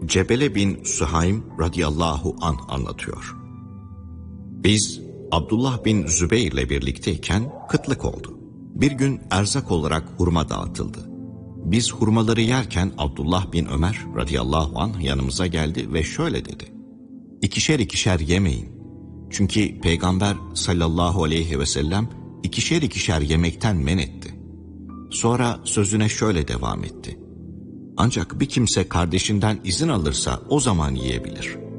Cebele bin Sühaym radıyallahu anh anlatıyor. Biz Abdullah bin Zübeyir ile birlikteyken kıtlık oldu. Bir gün erzak olarak hurma dağıtıldı. Biz hurmaları yerken Abdullah bin Ömer radıyallahu anh yanımıza geldi ve şöyle dedi: İkişer ikişer yemeyin. Çünkü Peygamber sallallahu aleyhi ve sellem ikişer ikişer yemekten men etti. Sonra sözüne şöyle devam etti: Ancak bir kimse kardeşinden izin alırsa o zaman yiyebilir.